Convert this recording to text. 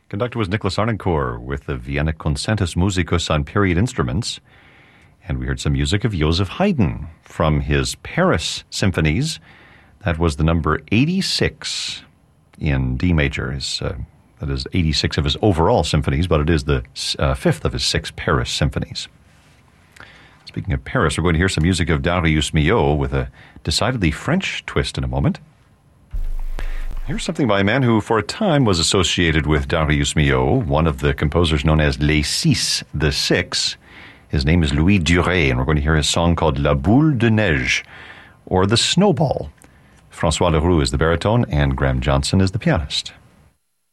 Conductor was Nicholas Arnoncourt with the Vienna Concertus Musicus on period instruments. And we heard some music of Joseph Haydn from his Paris symphonies. That was the number 86 in D major. That is 86 of his overall symphonies, but it is the fifth of his 6 Paris symphonies. Speaking of Paris, we're going to hear some music of Darius Milhaud with a decidedly French twist in a moment. Here's something by a man who for a time was associated with Darius Milhaud, one of the composers known as Les Six, the Six. His name is Louis Duret, and we're going to hear his song called La Boule de Neige, or The Snowball. François Leroux is the baritone, and Graham Johnson is the pianist.